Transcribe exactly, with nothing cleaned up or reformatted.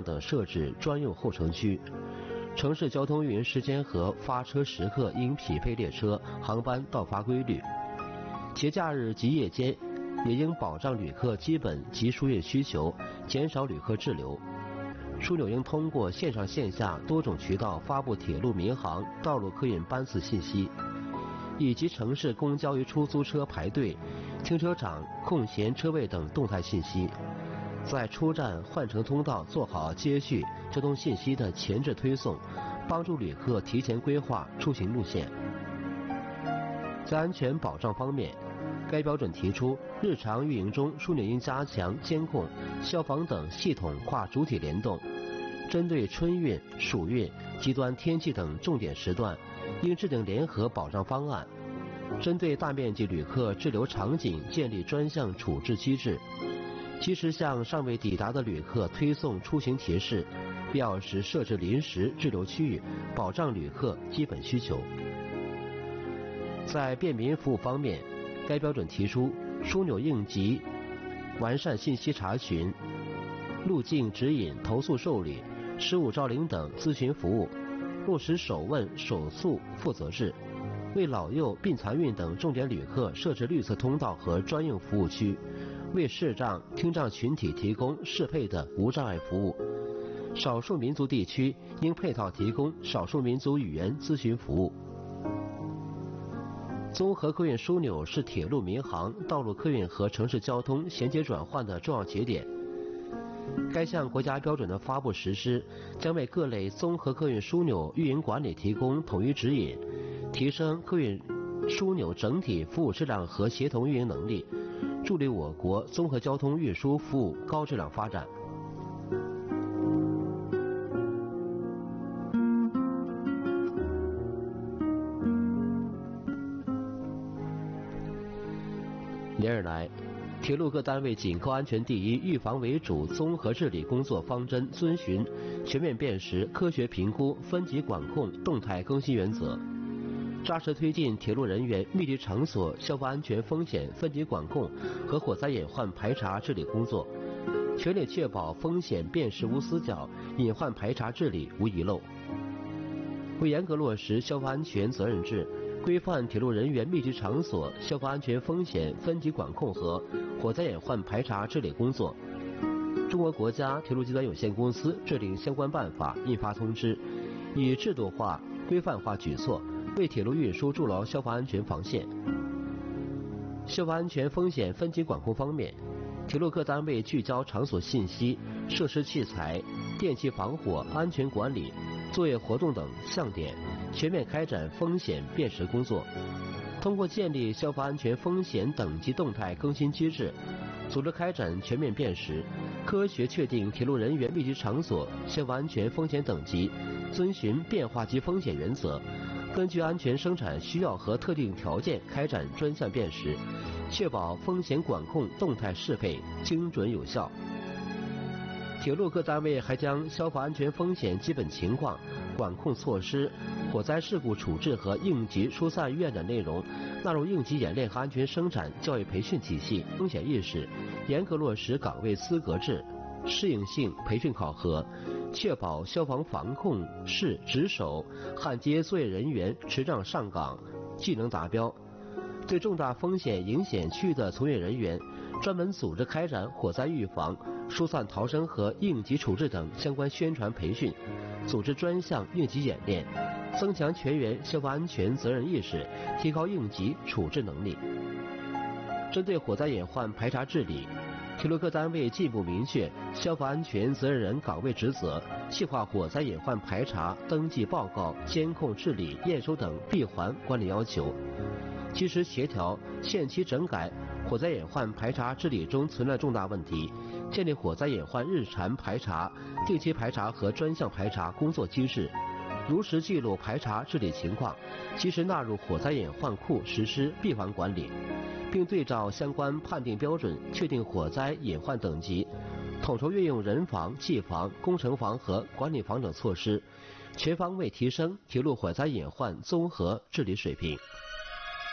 等设置专用候乘区。城市交通运营时间和发车时刻应匹配列车、航班到发规律。节假日及夜间也应保障旅客基本及输运需求，减少旅客滞留。枢纽应通过线上线下多种渠道发布铁路民航、道路客运班次信息，以及城市公交与出租车排队、停车场空闲车位等动态信息。在出站换乘通道做好接续交通信息的前置推送，帮助旅客提前规划出行路线。在安全保障方面，该标准提出，日常运营中枢纽应加强监控、消防等系统跨主体联动，针对春运、暑运、极端天气等重点时段，应制定联合保障方案，针对大面积旅客滞留场景建立专项处置机制，及时向尚未抵达的旅客推送出行提示，必要时设置临时滞留区域，保障旅客基本需求。在便民服务方面，该标准提出，枢纽应急完善信息查询、路径指引、投诉受理、失物招领等咨询服务，落实首问首诉负责制，为老幼、病残孕等重点旅客设置绿色通道和专用服务区，为视障、听障群体提供适配的无障碍服务。少数民族地区应配套提供少数民族语言咨询服务。综合客运枢纽是铁路民航、道路客运和城市交通衔接转换的重要节点。该项国家标准的发布实施，将为各类综合客运枢纽运营管理提供统一指引，提升客运枢纽整体服务质量和协同运营能力，助力我国综合交通运输服务高质量发展。连日来，铁路各单位紧扣安全第一、预防为主综合治理工作方针，遵循全面辨识、科学评估、分级管控、动态更新原则，扎实推进铁路人员密集场所消防安全风险分级管控和火灾隐患排查治理工作，全力确保风险辨识无死角，隐患排查治理无遗漏。为严格落实消防安全责任制，规范铁路人员密集场所消防安全风险分级管控和火灾隐患排查治理工作，中国国家铁路集团有限公司制定相关办法、印发通知，以制度化、规范化举措为铁路运输筑牢消防安全防线。消防安全风险分级管控方面，铁路各单位聚焦场所信息、设施器材、电气防火、安全管理、作业活动等项点，全面开展风险辨识工作。通过建立消防安全风险等级动态更新机制，组织开展全面辨识，科学确定铁路人员密集场所消防安全风险等级，遵循变化及风险原则，根据安全生产需要和特定条件开展专项辨识，确保风险管控动态适配、精准有效。铁路各单位还将消防安全风险基本情况、管控措施、火灾事故处置和应急疏散预案等内容纳入应急演练和安全生产教育培训体系，风险意识严格落实岗位资格制、适应性培训考核，确保消防防控室值守、焊接作业人员持证上岗，技能达标。对重大风险影险区域的从业人员，专门组织开展火灾预防、疏散逃生和应急处置等相关宣传培训，组织专项应急演练，增强全员消防安全责任意识，提高应急处置能力。针对火灾隐患排查治理，铁路各单位进一步明确消防安全责任人岗位职责，细化火灾隐患排查、登记报告、监控治理、验收等闭环管理要求，及时协调限期整改火灾隐患排查治理中存在重大问题，建立火灾隐患日常排查、定期排查和专项排查工作机制，如实记录排查治理情况，及时纳入火灾隐患库实施闭环管理，并对照相关判定标准确定火灾隐患等级，统筹运用人防、技防、工程防和管理防等措施，全方位提升铁路火灾隐患综合治理水平。